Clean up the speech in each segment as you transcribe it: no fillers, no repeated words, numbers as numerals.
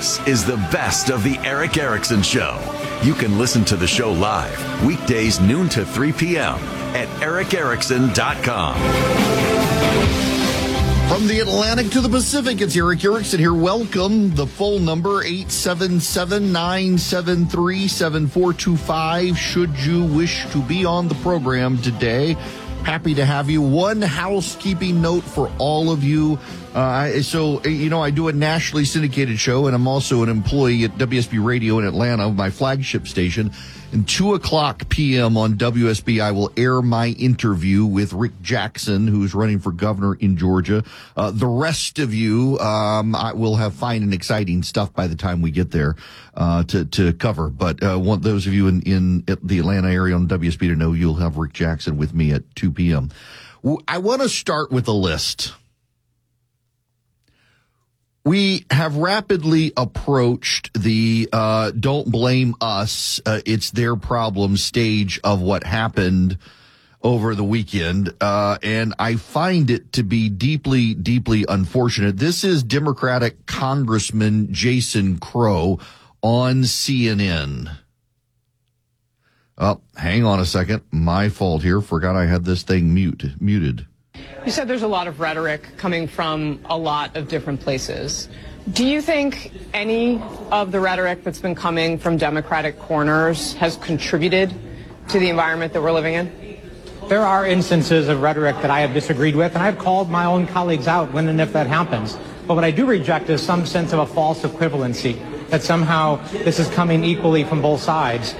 This is the best of the Erick Erickson Show. You can listen to the show live weekdays noon to 3 p.m. at ericerickson.com. From the Atlantic to the Pacific, it's Erick Erickson here. Welcome. The phone number, 877-973-7425. Should you wish to be on the program today, happy to have you. One housekeeping note for all of you. I do a nationally syndicated show, and I'm also an employee at WSB Radio in Atlanta, my flagship station. And 2:00 p.m. on WSB, I will air my interview with Rick Jackson, who's running for governor in Georgia. The rest of you, I will have fine and exciting stuff by the time we get there to cover. But want those of you in the Atlanta area on WSB to know you'll have Rick Jackson with me at 2 p.m. I want to start with a list. We have rapidly approached the don't blame us, it's their problem stage of what happened over the weekend, and I find it to be deeply, deeply unfortunate. This is Democratic Congressman Jason Crow on CNN. Oh, hang on a second. My fault here. Forgot I had this thing muted. You said there's a lot of rhetoric coming from a lot of different places. Do you think any of the rhetoric that's been coming from Democratic corners has contributed to the environment that we're living in? There are instances of rhetoric that I have disagreed with, and I've called my own colleagues out when and if that happens. But what I do reject is some sense of a false equivalency, that somehow this is coming equally from both sides.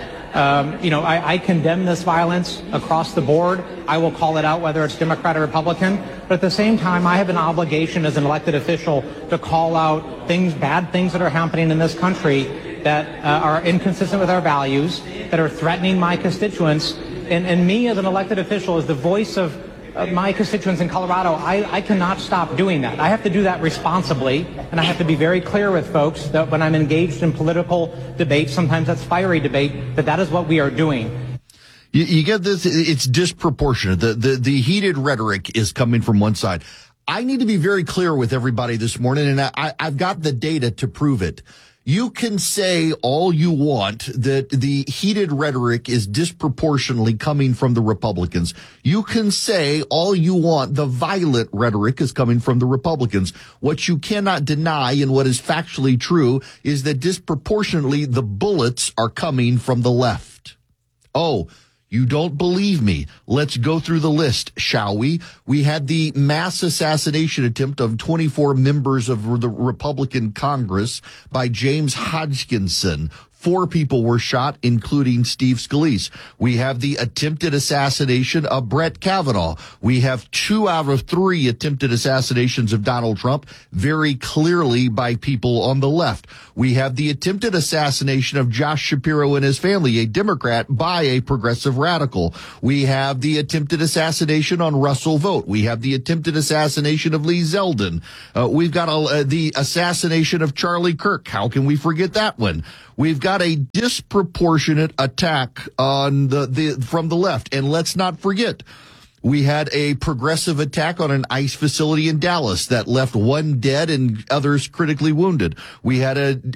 I condemn this violence across the board. I will call it out whether it's Democrat or Republican. But at the same time, I have an obligation as an elected official to call out bad things that are happening in this country that are inconsistent with our values, that are threatening my constituents. And me as an elected official, as the voice of my constituents in Colorado, I cannot stop doing that. I have to do that responsibly, and I have to be very clear with folks that when I'm engaged in political debate, sometimes that's fiery debate, that is what we are doing. You get this, it's disproportionate. The heated rhetoric is coming from one side. I need to be very clear with everybody this morning, and I've got the data to prove it. You can say all you want that the heated rhetoric is disproportionately coming from the Republicans. You can say all you want the violent rhetoric is coming from the Republicans. What you cannot deny and what is factually true is that disproportionately the bullets are coming from the left. Oh, you don't believe me? Let's go through the list, shall we? We had the mass assassination attempt of 24 members of the Republican Congress by James Hodgkinson. 4 people were shot, including Steve Scalise. We have the attempted assassination of Brett Kavanaugh. We have 2 out of 3 attempted assassinations of Donald Trump, very clearly by people on the left. We have the attempted assassination of Josh Shapiro and his family, a Democrat, by a progressive radical. We have the attempted assassination on Russell Vought. We have the attempted assassination of Lee Zeldin. We've got the assassination of Charlie Kirk. How can we forget that one? We've got a disproportionate attack on from the left. And let's not forget, we had a progressive attack on an ICE facility in Dallas that left 1 dead and others critically wounded. We had an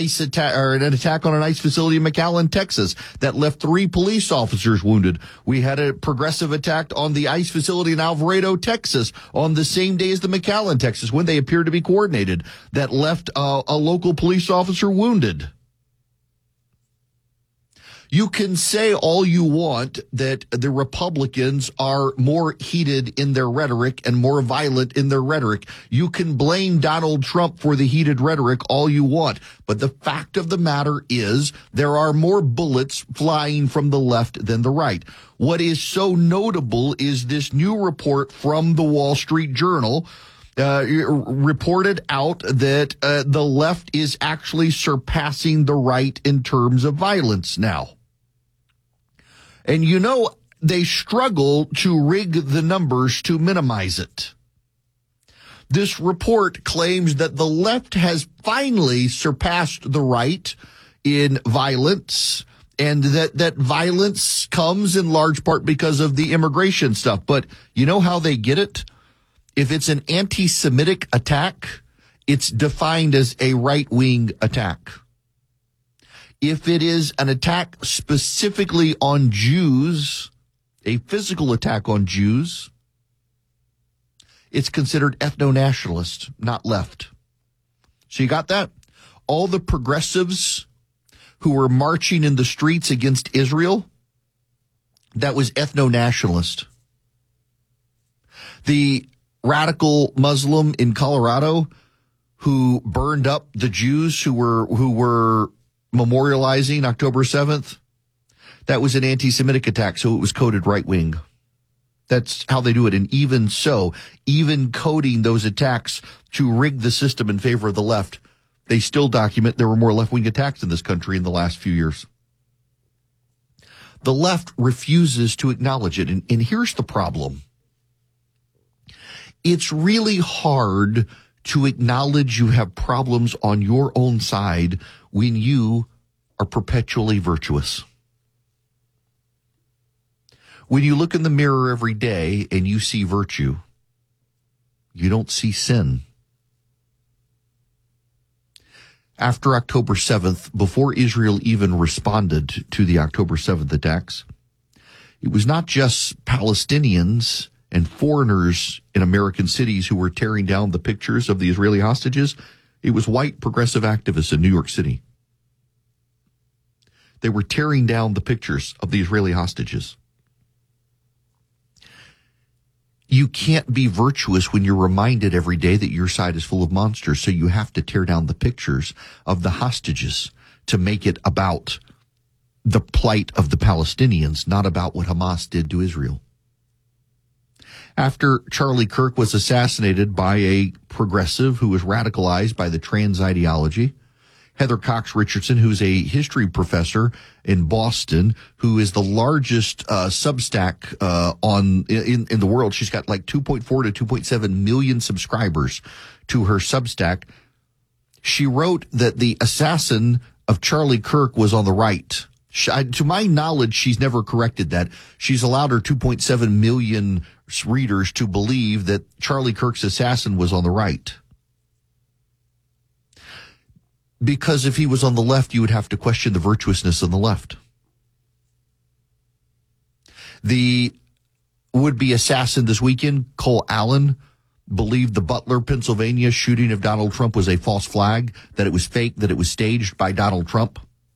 attack on an ICE facility in McAllen, Texas that left 3 police officers wounded. We had a progressive attack on the ICE facility in Alvarado, Texas on the same day as the McAllen, Texas, when they appeared to be coordinated, that left a local police officer wounded. You can say all you want that the Republicans are more heated in their rhetoric and more violent in their rhetoric. You can blame Donald Trump for the heated rhetoric all you want. But the fact of the matter is there are more bullets flying from the left than the right. What is so notable is this new report from the Wall Street Journal reported out that the left is actually surpassing the right in terms of violence now. And you know, they struggle to rig the numbers to minimize it. This report claims that the left has finally surpassed the right in violence, and that violence comes in large part because of the immigration stuff. But you know how they get it? If it's an anti-Semitic attack, it's defined as a right-wing attack. If it is an attack specifically on Jews, a physical attack on Jews, it's considered ethno-nationalist, not left. So you got that? All the progressives who were marching in the streets against Israel, that was ethno-nationalist. The radical Muslim in Colorado who burned up the Jews who were memorializing October 7th, that was an anti-Semitic attack, so it was coded right-wing. That's how they do it. And even so, even coding those attacks to rig the system in favor of the left, they still document there were more left-wing attacks in this country in the last few years. The left refuses to acknowledge it. And here's the problem. It's really hard to acknowledge you have problems on your own side when you are perpetually virtuous. When you look in the mirror every day and you see virtue, you don't see sin. After October 7th, before Israel even responded to the October 7th attacks, it was not just Palestinians and foreigners in American cities who were tearing down the pictures of the Israeli hostages. It was white progressive activists in New York City. They were tearing down the pictures of the Israeli hostages. You can't be virtuous when you're reminded every day that your side is full of monsters, so you have to tear down the pictures of the hostages to make it about the plight of the Palestinians, not about what Hamas did to Israel. After Charlie Kirk was assassinated by a progressive who was radicalized by the trans ideology, Heather Cox Richardson, who's a history professor in Boston, who is the largest Substack in the world. She's got like 2.4 to 2.7 million subscribers to her Substack. She wrote that the assassin of Charlie Kirk was on the right. To my knowledge, she's never corrected that. She's allowed her 2.7 million readers to believe that Charlie Kirk's assassin was on the right. Because if he was on the left, you would have to question the virtuousness on the left. The would-be assassin this weekend, Cole Allen, believed the Butler, Pennsylvania shooting of Donald Trump was a false flag, that it was fake, that it was staged by Donald Trump.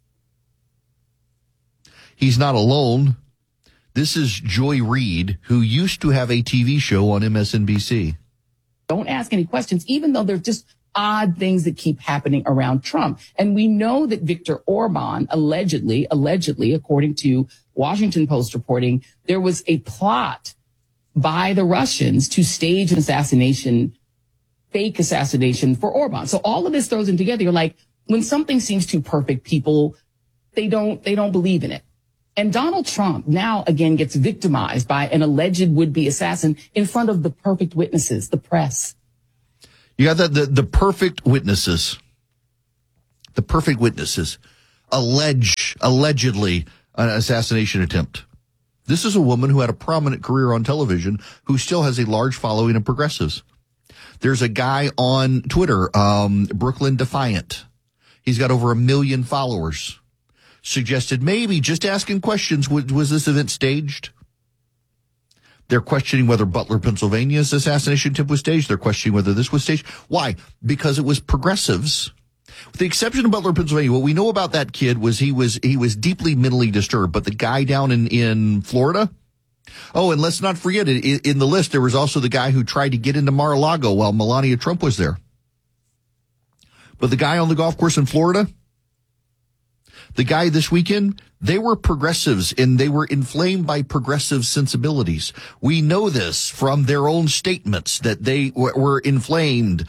He's not alone. This is Joy Reid, who used to have a TV show on MSNBC. Don't ask any questions, even though they're just odd things that keep happening around Trump. And we know that Viktor Orban allegedly, according to Washington Post reporting, there was a plot by the Russians to stage an fake assassination for Orban. So all of this throws in together. You're like, when something seems too perfect, people, they don't believe in it. And Donald Trump now again gets victimized by an alleged would-be assassin in front of the perfect witnesses, the press. You got the perfect witnesses. The perfect witnesses allegedly an assassination attempt. This is a woman who had a prominent career on television who still has a large following of progressives. There's a guy on Twitter, Brooklyn Defiant. He's got over 1 million followers. Suggested maybe just asking questions, was this event staged? They're questioning whether Butler, Pennsylvania's assassination attempt was staged. They're questioning whether this was staged. Why? Because it was progressives. With the exception of Butler, Pennsylvania, what we know about that kid was he was deeply mentally disturbed. But the guy down in Florida, oh, and let's not forget, in the list, there was also the guy who tried to get into Mar-a-Lago while Melania Trump was there. But the guy on the golf course in Florida, the guy this weekend, they were progressives and they were inflamed by progressive sensibilities. We know this from their own statements that they were inflamed.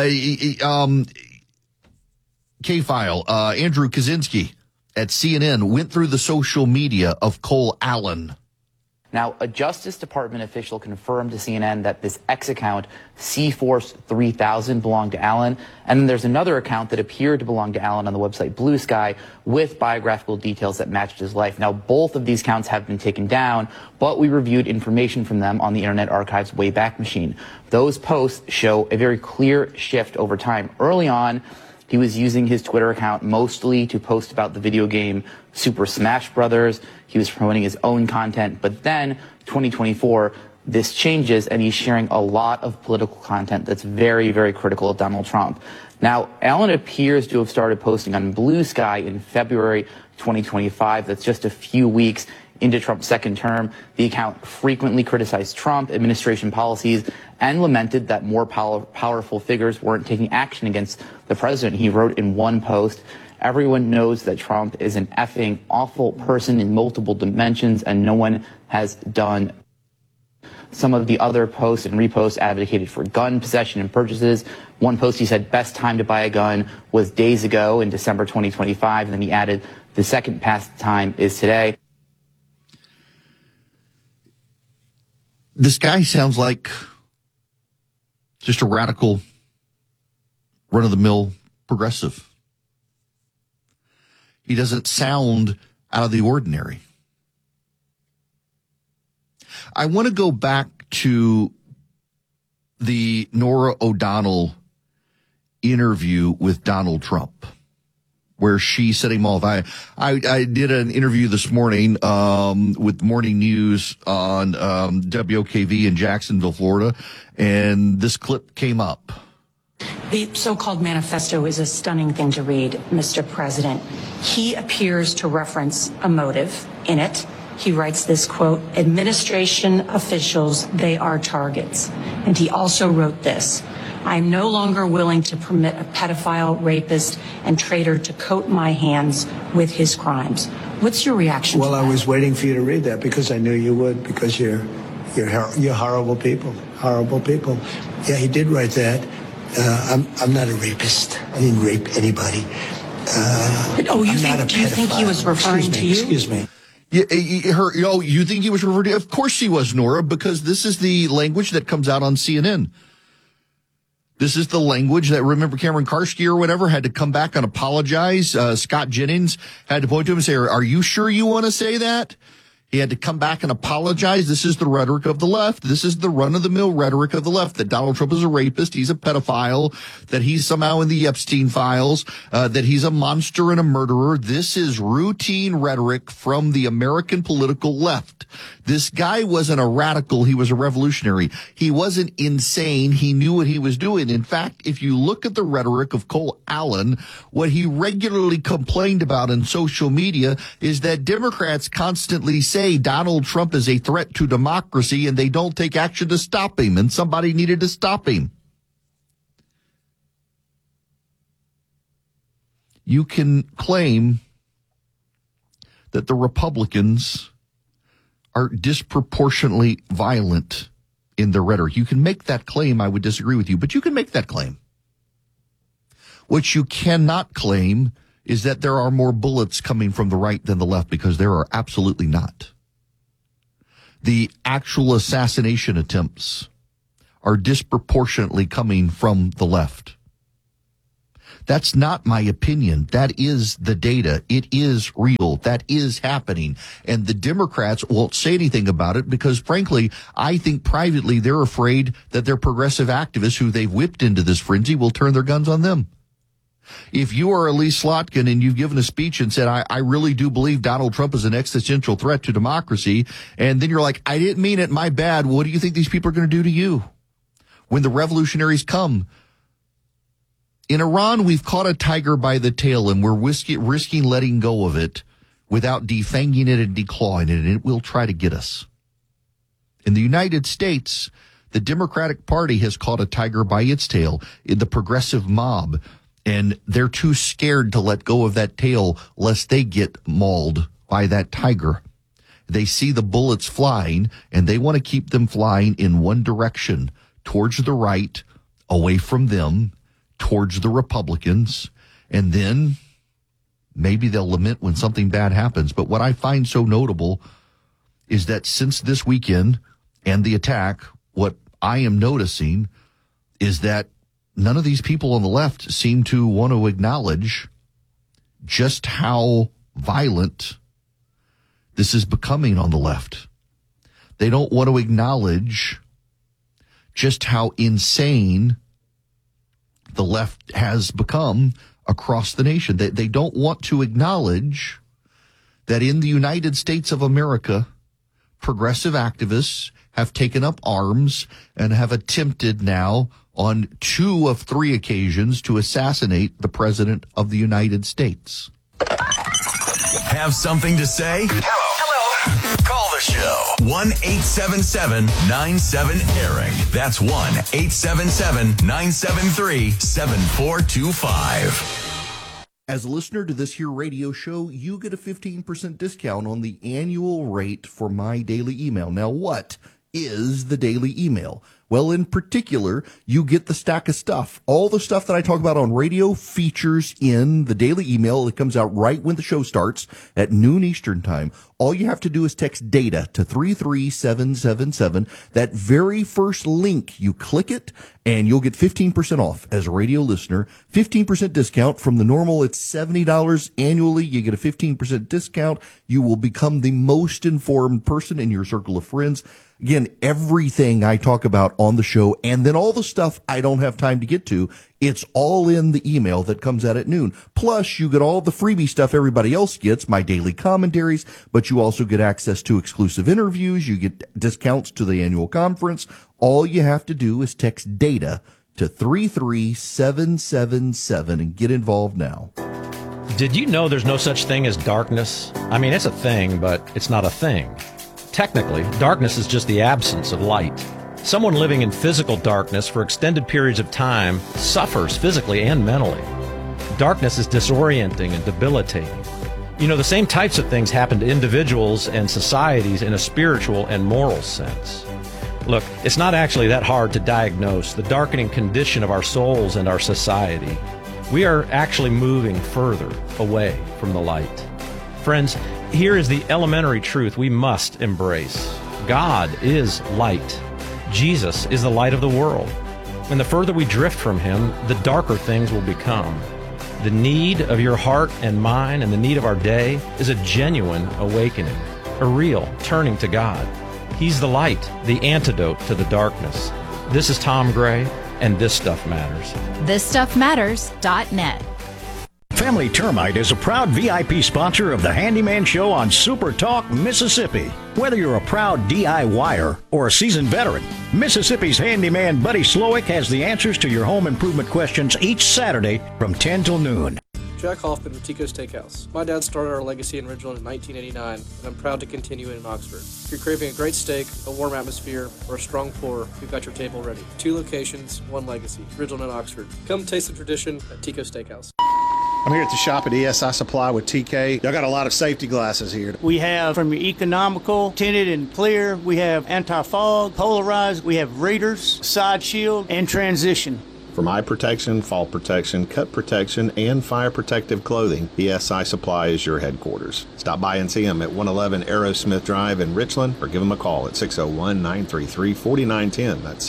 K-File, Andrew Kaczynski at CNN went through the social media of Cole Allen. Now, a Justice Department official confirmed to CNN that this X account, C-Force 3000, belonged to Allen. And then there's another account that appeared to belong to Allen on the website Blue Sky with biographical details that matched his life. Now, both of these accounts have been taken down, but we reviewed information from them on the Internet Archive's Wayback Machine. Those posts show a very clear shift over time. Early on, he was using his Twitter account mostly to post about the video game Super Smash Brothers. He was promoting his own content. But then, 2024, this changes, and he's sharing a lot of political content that's very, very critical of Donald Trump. Now, Allen appears to have started posting on Blue Sky in February 2025. That's just a few weeks into Trump's second term. The account frequently criticized Trump administration policies and lamented that more powerful figures weren't taking action against the president. He wrote in one post, "Everyone knows that Trump is an effing awful person in multiple dimensions, and no one has done." Some of the other posts and reposts advocated for gun possession and purchases. One post, he said, best time to buy a gun was days ago in December 2025. And then he added, the second past time is today. This guy sounds like just a radical, run-of-the-mill progressive. He doesn't sound out of the ordinary. I want to go back to the Norah O'Donnell interview with Donald Trump, where she set him off. I did an interview this morning with Morning News on WOKV in Jacksonville, Florida, and this clip came up. The so-called manifesto is a stunning thing to read, Mr. President. He appears to reference a motive in it. He writes this, quote, administration officials, they are targets. And he also wrote this, I am no longer willing to permit a pedophile, rapist, and traitor to coat my hands with his crimes. What's your reaction to that? Well, I was waiting for you to read that because I knew you would, because you're horrible people, horrible people. Yeah, he did write that. I'm not a rapist. I didn't rape anybody. Do you think he was referring to you? Excuse me. Yeah, you think he was referring to? Of course he was, Nora, because this is the language that comes out on CNN. This is the language that, remember, Cameron Karski or whatever had to come back and apologize. Scott Jennings had to point to him and say, are you sure you want to say that? He had to come back and apologize. This is the rhetoric of the left. This is the run-of-the-mill rhetoric of the left, that Donald Trump is a rapist, he's a pedophile, that he's somehow in the Epstein files, that he's a monster and a murderer. This is routine rhetoric from the American political left. This guy wasn't a radical. He was a revolutionary. He wasn't insane. He knew what he was doing. In fact, if you look at the rhetoric of Cole Allen, what he regularly complained about in social media is that Democrats constantly say Donald Trump is a threat to democracy and they don't take action to stop him, and somebody needed to stop him. You can claim that the Republicans are disproportionately violent in their rhetoric. You can make that claim. I would disagree with you, but you can make that claim. What you cannot claim is that there are more bullets coming from the right than the left, because there are absolutely not. The actual assassination attempts are disproportionately coming from the left. That's not my opinion. That is the data. It is real. That is happening. And the Democrats won't say anything about it because, frankly, I think privately they're afraid that their progressive activists who they've whipped into this frenzy will turn their guns on them. If you are Elise Slotkin and you've given a speech and said, I really do believe Donald Trump is an existential threat to democracy, and then you're like, I didn't mean it, my bad, what do you think these people are going to do to you when the revolutionaries come? In Iran, we've caught a tiger by the tail, and we're risking letting go of it without defanging it and declawing it, and it will try to get us. In the United States, the Democratic Party has caught a tiger by its tail in the progressive mob, and they're too scared to let go of that tail lest they get mauled by that tiger. They see the bullets flying, and they want to keep them flying in one direction, towards the right, away from them, towards the Republicans, and then maybe they'll lament when something bad happens. But what I find so notable is that since this weekend and the attack, what I am noticing is that none of these people on the left seem to want to acknowledge just how violent this is becoming on the left. They don't want to acknowledge just how insane the left has become across the nation. They don't want to acknowledge that in the United States of America, progressive activists have taken up arms and have attempted now on 2 of 3 occasions to assassinate the President of the United States. Have something to say? Hello. Call the show. 1-877-97-ERIC. That's 1-877-973-7425. As a listener to this here radio show, you get a 15% discount on the annual rate for my daily email. Now, what is the daily email? Well, in particular, you get the stack of stuff. All the stuff that I talk about on radio features in the daily email. It comes out right when the show starts at noon Eastern time. All you have to do is text DATA to 33777. That very first link, you click it, and you'll get 15% off as a radio listener. 15% discount from the normal. It's $70 annually. You get a 15% discount. You will become the most informed person in your circle of friends. Again, everything I talk about on the show, and then all the stuff I don't have time to get to, it's all in the email that comes out at noon. Plus, you get all the freebie stuff everybody else gets, my daily commentaries, but you also get access to exclusive interviews. You get discounts to the annual conference. All you have to do is text DATA to 33777 and get involved now. Did you know there's no such thing as darkness? I mean, it's a thing, but it's not a thing. Technically, darkness is just the absence of light. Someone living in physical darkness for extended periods of time suffers physically and mentally. Darkness is disorienting and debilitating. You know, the same types of things happen to individuals and societies in a spiritual and moral sense. Look, it's not actually that hard to diagnose the darkening condition of our souls and our society. We are actually moving further away from the light. Friends, here is the elementary truth we must embrace. God is light. Jesus is the light of the world. And the further we drift from him, the darker things will become. The need of your heart and mine and the need of our day is a genuine awakening, a real turning to God. He's the light, the antidote to the darkness. This is Tom Gray, and This Stuff Matters. ThisStuffMatters.net. Family Termite is a proud VIP sponsor of the Handyman Show on Super Talk, Mississippi. Whether you're a proud DIYer or a seasoned veteran, Mississippi's handyman Buddy Slowick has the answers to your home improvement questions each Saturday from 10 till noon. Jack Hoffman with Tico's Steakhouse. My dad started our legacy in Ridgeland in 1989, and I'm proud to continue it in Oxford. If you're craving a great steak, a warm atmosphere, or a strong pour, we've got your table ready. 2 locations, 1 legacy, Ridgeland and Oxford. Come taste the tradition at Tico's Steakhouse. I'm here at the shop at ESI Supply with TK. Y'all got a lot of safety glasses here. We have from your economical, tinted and clear. We have anti-fog, polarized. We have readers, side shield, and transition. From eye protection, fall protection, cut protection, and fire protective clothing, ESI Supply is your headquarters. Stop by and see them at 111 Aerosmith Drive in Richland, or give them a call at 601-933-4910. That's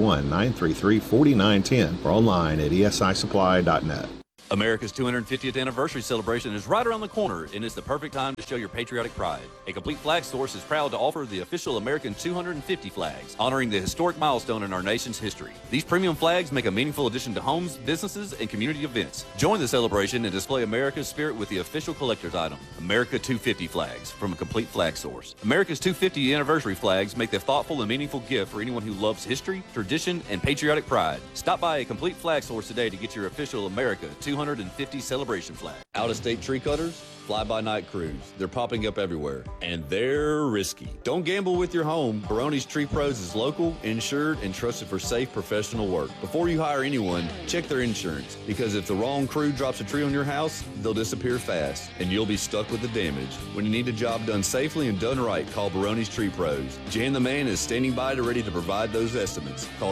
601-933-4910, or online at esisupply.net. America's 250th anniversary celebration is right around the corner, and it's the perfect time to show your patriotic pride. A Complete Flag Source is proud to offer the official American 250 flags, honoring the historic milestone in our nation's history. These premium flags make a meaningful addition to homes, businesses, and community events. Join the celebration and display America's spirit with the official collector's item, America 250 flags from a Complete Flag Source. America's 250 anniversary flags make the thoughtful and meaningful gift for anyone who loves history, tradition, and patriotic pride. Stop by a Complete Flag Source today to get your official America 250 celebration flag. Out-of-state tree cutters, fly-by-night crews. They're popping up everywhere, and they're risky. Don't gamble with your home. Barone's Tree Pros is local, insured, and trusted for safe professional work. Before you hire anyone, check their insurance, because if the wrong crew drops a tree on your house, they'll disappear fast, and you'll be stuck with the damage. When you need a job done safely and done right, call Barone's Tree Pros. Jan the Man is standing by to ready to provide those estimates. Call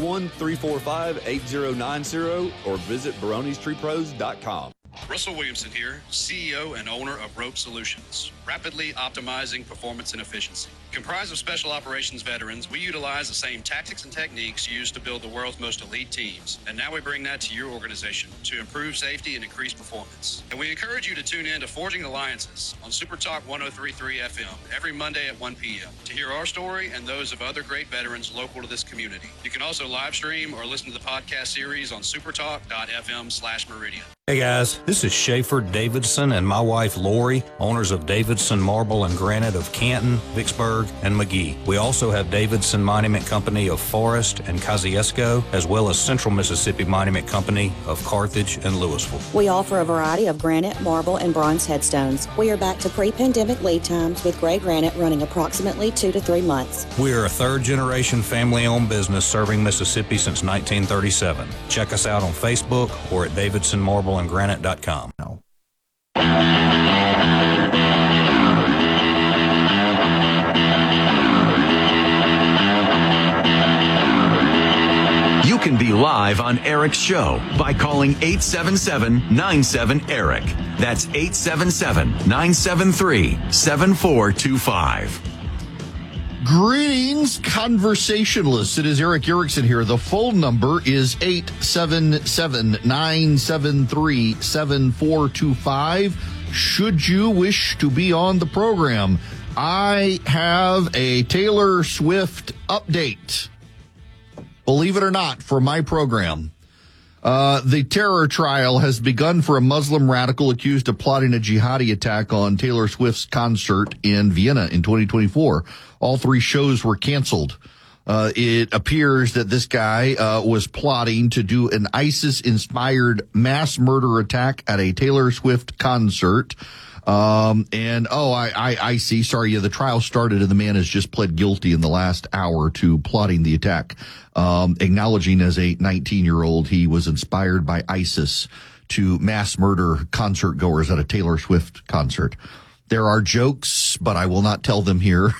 601-345-8090 or visit baronestreepros.com. Russell Williamson here, CEO and owner of Rope Solutions. rapidly optimizing performance and efficiency. Comprised of special operations veterans, we utilize the same tactics and techniques used to build the world's most elite teams. And now we bring that to your organization to improve safety and increase performance. And we encourage you to tune in to Forging Alliances on Super Talk 103.3 FM every Monday at 1 p.m. to hear our story and those of other great veterans local to this community. You can also live stream or listen to the podcast series on supertalk.fm/Meridian. Hey guys, this is Schaefer Davidson and my wife Lori, owners of Davidson Marble and Granite of Canton, Vicksburg, and McGee. We also have Davidson Monument Company of Forest and Kosciuszko, as well as Central Mississippi Monument Company of Carthage and Louisville. We offer a variety of granite, marble, and bronze headstones. We are back to pre-pandemic lead times with gray granite running approximately 2 to 3 months. We are a third-generation family-owned business serving Mississippi since 1937. Check us out on Facebook or at davidsonmarbleandgranite.com. You can be live on Eric's show by calling 877-97-ERIC. That's 877-973-7425. Greetings, conversationalists. It is Eric Erickson here. The phone number is 877-973-7425. Should you wish to be on the program, I have a Taylor Swift update. Believe it or not, for my program. The terror trial has begun for a Muslim radical accused of plotting a jihadi attack on Taylor Swift's concert in Vienna in 2024. All 3 shows were canceled. It appears that this guy was plotting to do an ISIS-inspired mass murder attack at a Taylor Swift concert. I see. Sorry. Yeah, the trial started and the man has just pled guilty in the last hour to plotting the attack. Acknowledging as a 19-year-old, he was inspired by ISIS to mass murder concert goers at a Taylor Swift concert. There are jokes, but I will not tell them here.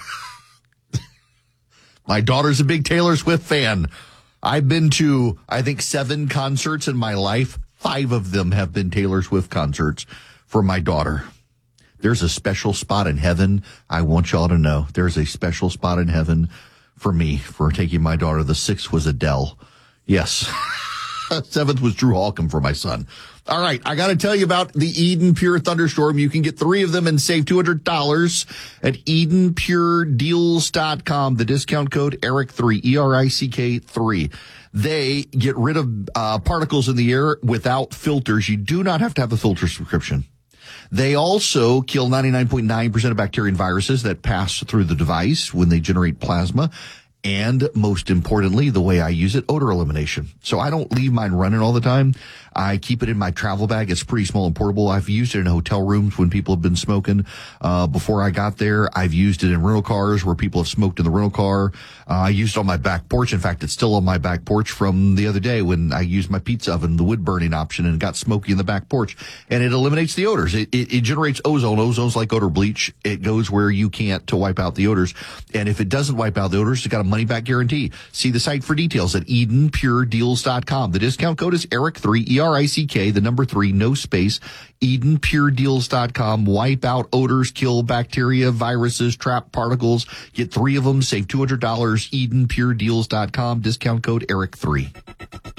My daughter's a big Taylor Swift fan. I've been to, I think, 7 concerts in my life. 5 of them have been Taylor Swift concerts for my daughter. There's a special spot in heaven. I want y'all to know there's a special spot in heaven for me for taking my daughter. The 6th was Adele. Yes. 7th was Drew Holcomb for my son. All right. I got to tell you about the Eden Pure Thunderstorm. You can get 3 of them and save $200 at EdenPureDeals.com. The discount code ERIC3, ERICK3. They get rid of particles in the air without filters. You do not have to have a filter subscription. They also kill 99.9% of bacteria and viruses that pass through the device when they generate plasma. And most importantly, the way I use it, odor elimination. So I don't leave mine running all the time. I keep it in my travel bag. It's pretty small and portable. I've used it in hotel rooms when people have been smoking. Before I got there, I've used it in rental cars where people have smoked in the rental car. I used it on my back porch. In fact, it's still on my back porch from the other day when I used my pizza oven, the wood burning option, and it got smoky in the back porch. And it eliminates the odors. It generates ozone. Ozone's like odor bleach. It goes where you can't to wipe out the odors. And if it doesn't wipe out the odors, it's got a money back guarantee. See the site for details at EdenPureDeals.com. The discount code is ERIC3, ERICK, the number 3, no space, EdenPureDeals.com. Wipe out odors, kill bacteria, viruses, trap particles. Get 3 of them, save $200, EdenPureDeals.com. Discount code ERIC3.